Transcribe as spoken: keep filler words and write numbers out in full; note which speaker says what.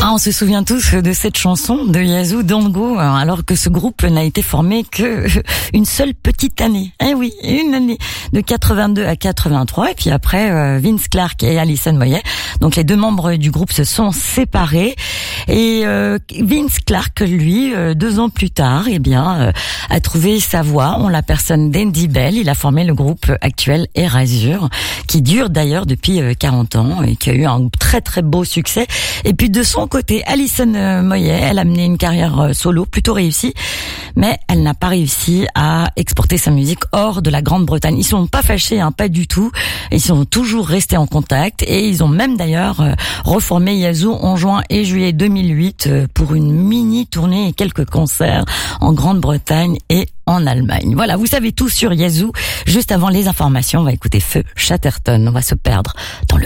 Speaker 1: Ah, on se souvient tous de cette chanson de Yazoo, Dango, alors que ce groupe n'a été formé que une seule petite année. Eh oui, une année, de quatre-vingt-deux à quatre-vingt-trois, et puis après Vince Clarke et Alison Moyet. Donc les deux membres du groupe se sont séparés, et euh, Vince Clarke, lui, euh, deux ans plus tard, eh bien, euh, a trouvé sa voie en la personne d'Andy Bell. Il a formé le groupe actuel Erasure, qui dure d'ailleurs depuis quarante ans et qui a eu un très très beau succès. Et puis de son côté, Alison Moyet, elle a mené une carrière solo plutôt réussie, mais elle n'a pas réussi à exporter sa musique hors de la Grande-Bretagne. Ils sont pas fâchés, hein, pas du tout. Ils sont toujours restés en contact, et ils ont même d'ailleurs reformé Yazoo en juin et juillet deux mille huit pour une mini tournée et quelques concerts en Grande-Bretagne et en Allemagne. Voilà, vous savez tout sur Yazoo. Juste avant les informations, on va écouter Feu Chatterton. On va se perdre dans le